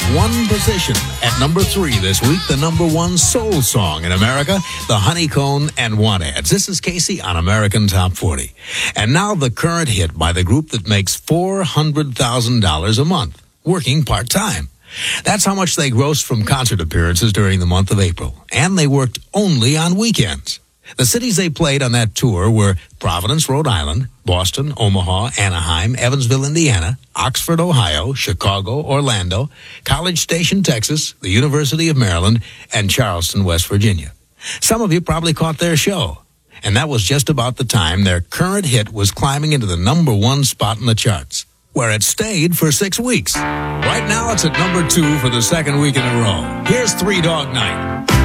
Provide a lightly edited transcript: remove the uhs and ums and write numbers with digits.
one position. At number 3 this week, the number 1 soul song in America, the Honeycomb and Wantads. This is Casey on American Top 40. And now the current hit by the group that makes $400,000 a month, working part-time. That's how much they grossed from concert appearances during the month of April. And they worked only on weekends. The cities they played on that tour were Providence, Rhode Island, Boston, Omaha, Anaheim, Evansville, Indiana, Oxford, Ohio, Chicago, Orlando, College Station, Texas, the University of Maryland, and Charleston, West Virginia. Some of you probably caught their show. And that was just about the time their current hit was climbing into the number 1 spot in the charts, where it stayed for 6 weeks. Right now, it's at number 2 for the second week in a row. Here's Three Dog Night.